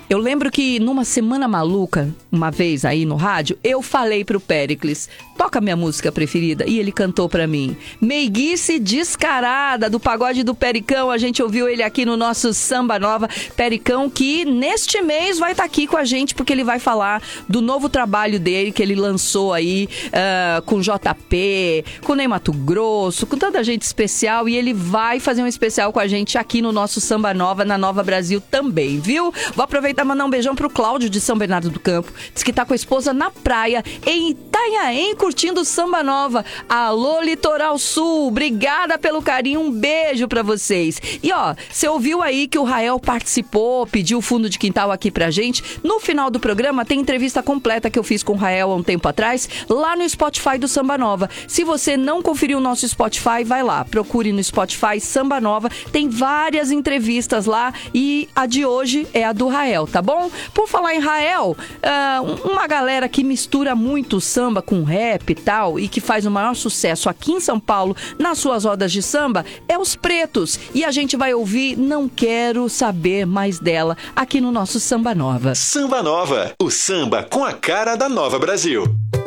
Eu lembro que numa Semana Maluca, uma vez aí no rádio, eu falei pro Péricles, toca minha música preferida, e ele cantou pra mim. Meiguice Descarada, do Pagode do Pericão. A gente ouviu ele aqui no nosso Samba Nova. Pericão, que neste mês vai estar aqui com a gente, porque ele vai falar do novo trabalho dele, que ele lançou aí com JP, com Ney Matogrosso, com tanta gente especial, e ele vai fazer um especial com a gente aqui no nosso Samba Nova, na Nova Brasil também, viu? Vou aproveitar e mandar um beijão pro Cláudio de São Bernardo do Campo. Diz que tá com a esposa na praia, em Itanhaém, curtindo Samba Nova. Alô, Litoral Sul, obrigada pelo carinho, um beijo pra vocês. E ó, você ouviu aí que o Rael participou, pediu o fundo de quintal aqui pra gente. No final do programa tem entrevista completa que eu fiz com o Rael há um tempo atrás, lá no Spotify do Samba Nova. Se você não conferiu o nosso Spotify, vai lá, procure no Spotify Samba Nova, tem várias entrevistas lá e a de hoje é a do Rael, tá bom? Por falar em Rael, uma galera que mistura muito samba com rap e tal, e que faz o maior sucesso aqui em São Paulo nas suas rodas de samba, é os Pretos. E a gente vai ouvir Não Quero Saber Mais Dela aqui no nosso Samba Nova. Samba Nova, o samba com a cara da Nova Brasil.